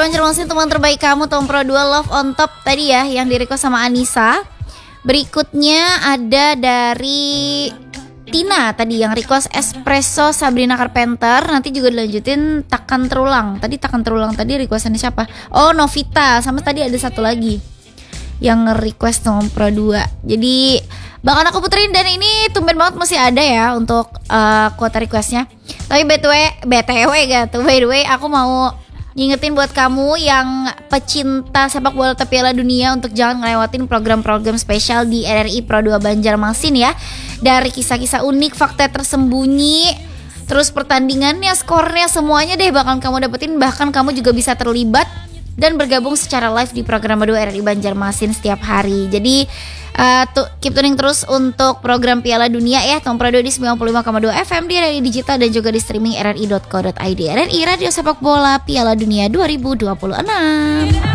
Banjarmasin, teman terbaik kamu, Tom Pro 2 Love on Top tadi ya, yang di-request sama Anissa. Berikutnya ada dari Tina tadi yang request Espresso Sabrina Carpenter. Nanti juga dilanjutin Takkan Terulang. Tadi requestannya siapa? Oh, Novita. Sama tadi ada satu lagi yang nge-request Tom Pro 2. Jadi bakal aku puterin, dan ini tumben banget masih ada ya untuk kuota requestnya. Tapi BTW gitu, by the way, aku mau ngingetin buat kamu yang pecinta sepak bola Piala Dunia untuk jangan ngelewatin program-program spesial di RRI Pro 2 Banjarmasin ya. Dari kisah-kisah unik, fakta tersembunyi, terus pertandingannya, skornya, semuanya deh bakal kamu dapetin. Bahkan kamu juga bisa terlibat dan bergabung secara live di program 2 RRI Banjarmasin setiap hari. Jadi keep tuning terus untuk program Piala Dunia ya. Tom Pro 2 di 95,2 FM di RRI Digital dan juga di streaming rri.co.id. RRI Radio Sepak Bola Piala Dunia 2026.